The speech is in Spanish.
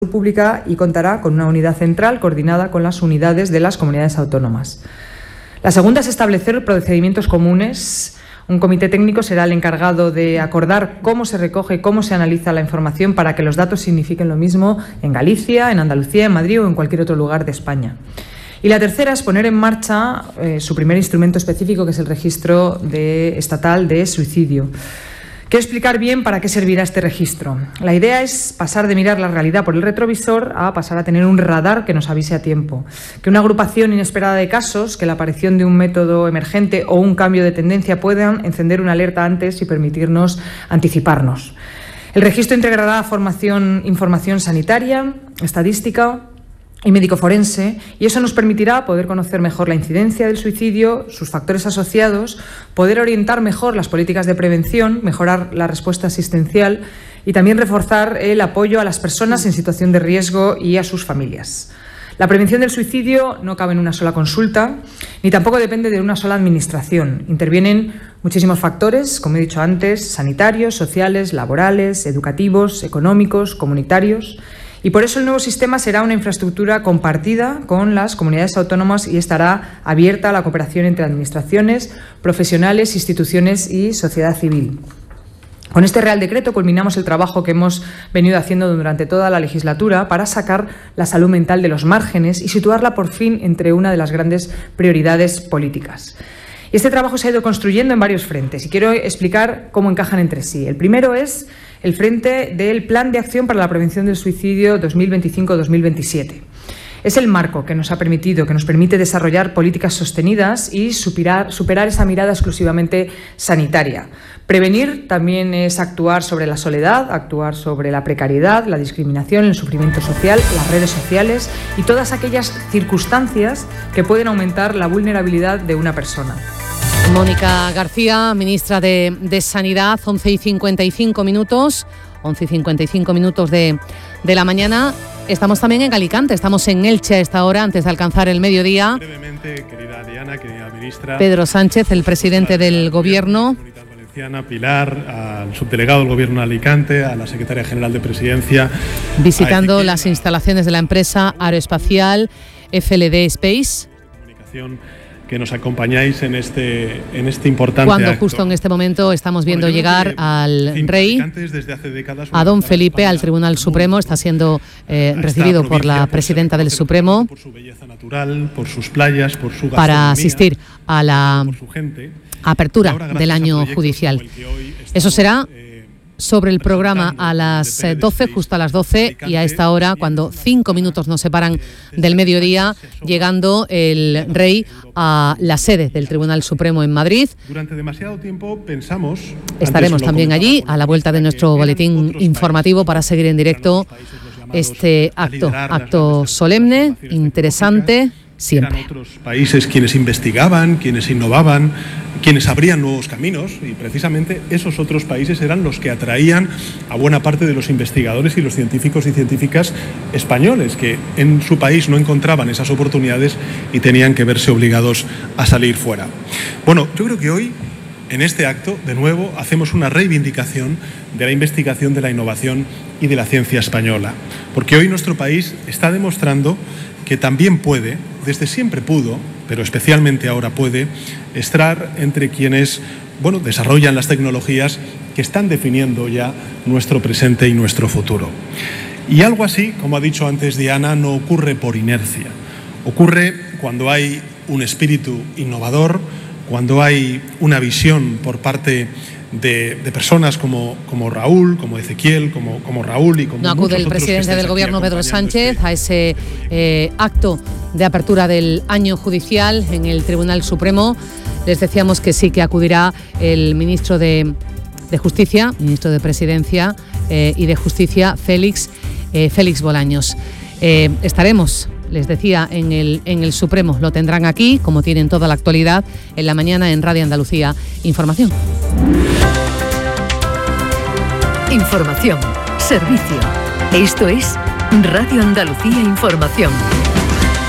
pública y contará con una unidad central coordinada con las unidades de las comunidades autónomas. La segunda es establecer procedimientos comunes. Un comité técnico será el encargado de acordar cómo se recoge, cómo se analiza la información para que los datos signifiquen lo mismo en Galicia, en Andalucía, en Madrid o en cualquier otro lugar de España. Y la tercera es poner en marcha su primer instrumento específico, que es el registro estatal de suicidio. Quiero explicar bien para qué servirá este registro. La idea es pasar de mirar la realidad por el retrovisor a pasar a tener un radar que nos avise a tiempo. Que una agrupación inesperada de casos, que la aparición de un método emergente o un cambio de tendencia puedan encender una alerta antes y permitirnos anticiparnos. El registro integrará información sanitaria, estadística y médico-forense, y eso nos permitirá poder conocer mejor la incidencia del suicidio, sus factores asociados, poder orientar mejor las políticas de prevención, mejorar la respuesta asistencial y también reforzar el apoyo a las personas en situación de riesgo y a sus familias. La prevención del suicidio no cabe en una sola consulta, ni tampoco depende de una sola administración. Intervienen muchísimos factores, como he dicho antes, sanitarios, sociales, laborales, educativos, económicos, comunitarios. Y por eso el nuevo sistema será una infraestructura compartida con las comunidades autónomas y estará abierta a la cooperación entre administraciones, profesionales, instituciones y sociedad civil. Con este Real Decreto culminamos el trabajo que hemos venido haciendo durante toda la legislatura para sacar la salud mental de los márgenes y situarla por fin entre una de las grandes prioridades políticas. Y este trabajo se ha ido construyendo en varios frentes y quiero explicar cómo encajan entre sí. El primero es el frente del Plan de Acción para la Prevención del Suicidio 2025-2027. Es el marco que nos permite desarrollar políticas sostenidas y superar esa mirada exclusivamente sanitaria. Prevenir también es actuar sobre la soledad, actuar sobre la precariedad, la discriminación, el sufrimiento social, las redes sociales y todas aquellas circunstancias que pueden aumentar la vulnerabilidad de una persona. Mónica García, ministra de Sanidad, 11:55 minutos, 11:55 minutos de la mañana. Estamos también en Alicante, estamos en Elche a esta hora, antes de alcanzar el mediodía. Brevemente, querida Diana, querida ministra. Pedro Sánchez, el presidente del Gobierno. Pilar, al subdelegado del Gobierno de Alicante, a la secretaria general de Presidencia. Visitando las instalaciones de la empresa aeroespacial FLD Space. Comunicación, que nos acompañáis en este importante Cuando acto. Justo en este momento estamos viendo llegar al rey, a don Felipe, al Tribunal Supremo. Está siendo recibido por la presidenta del Supremo por su belleza natural, por sus playas, por su para asistir a la por su gente. apertura del año judicial. Eso será sobre el programa a las 12, justo a las 12, y a esta hora, cuando 5 minutos nos separan del mediodía, llegando el rey a la sede del Tribunal Supremo en Madrid. Durante demasiado tiempo pensamos... Estaremos también allí, a la vuelta de nuestro boletín informativo, para seguir en directo este acto solemne, interesante, siempre. Eran otros países quienes investigaban, quienes innovaban, quienes abrían nuevos caminos, y precisamente esos otros países eran los que atraían a buena parte de los investigadores y los científicos y científicas españoles, que en su país no encontraban esas oportunidades y tenían que verse obligados a salir fuera. Bueno, yo creo que hoy, en este acto, de nuevo, hacemos una reivindicación de la investigación, de la innovación y de la ciencia española, porque hoy nuestro país está demostrando que también puede, desde siempre pudo, pero especialmente ahora puede, estar entre quienes, desarrollan las tecnologías que están definiendo ya nuestro presente y nuestro futuro. Y algo así, como ha dicho antes Diana, no ocurre por inercia. Ocurre cuando hay un espíritu innovador, cuando hay una visión por parte de personas como Raúl, como Ezequiel, como Raúl y como no acude el presidente del Gobierno, Pedro Sánchez, a ese acto de apertura del año judicial en el Tribunal Supremo. Les decíamos que sí, que acudirá el ministro de Justicia, ministro de Presidencia y de Justicia, Félix Bolaños. Estaremos, les decía, en el Supremo. Lo tendrán aquí, como tienen toda la actualidad, en la mañana en Radio Andalucía Información. Información, servicio. Esto es Radio Andalucía Información.